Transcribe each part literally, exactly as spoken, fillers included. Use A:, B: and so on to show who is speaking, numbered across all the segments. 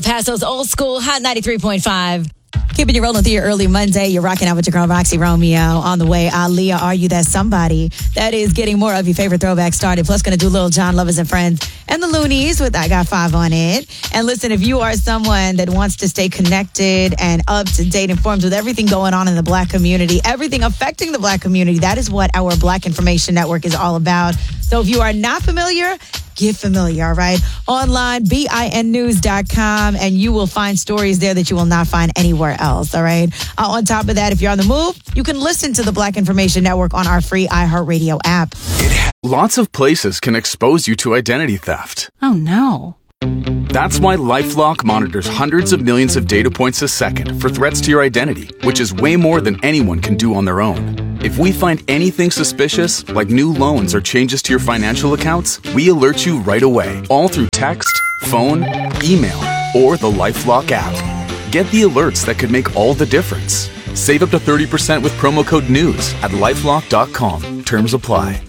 A: Passo's Old School Hot ninety-three point five. Keeping you rolling through your early Monday. You're rocking out with your girl, Roxy Romeo. On the way, Aaliyah, Are You That Somebody? That is getting more of your favorite throwback started. Plus, going to do Little John, Lovers and Friends, and the Loonies with I Got Five on it. And listen, if you are someone that wants to stay connected and up to date, informed with everything going on in the Black community, everything affecting the Black community, that is what our Black Information Network is all about. So if you are not familiar, get familiar, all right? Online, B I N news dot com, and you will find stories there that you will not find anywhere else, all right? Uh, on top of that, if you're on the move, you can listen to the Black Information Network on our free iHeartRadio app.
B: Lots of places can expose you to identity theft.
C: Oh, no.
B: That's why LifeLock monitors hundreds of millions of data points a second for threats to your identity, which is way more than anyone can do on their own. If we find anything suspicious, like new loans or changes to your financial accounts, we alert you right away, all through text, phone, email, or the LifeLock app. Get the alerts that could make all the difference. Save up to thirty percent with promo code NEWS at lifelock dot com. Terms apply.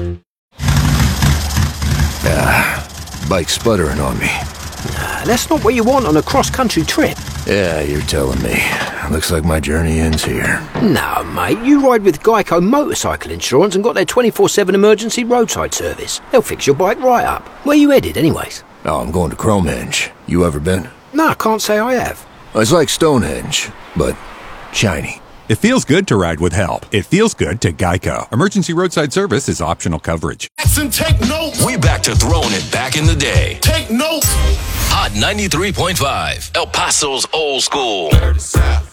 D: Ah, bike's sputtering on me.
E: Nah, that's not what you want on a cross-country trip.
D: Yeah, you're telling me. Looks like my journey ends here.
E: No, mate, you ride with Geico Motorcycle Insurance and got their twenty-four seven emergency roadside service. They'll fix your bike right up. Where you headed, anyways?
D: Oh, I'm going to Cromenge. You ever been?
E: No, I can't say I have.
D: It's like Stonehenge, but shiny.
F: It feels good to ride with help. It feels good to Geico. Emergency roadside service is optional coverage.
G: And take notes.
H: We're back to throwing it back in the day.
G: Take notes.
H: Hot ninety-three point five, El Paso's Old School.
G: Dirty South.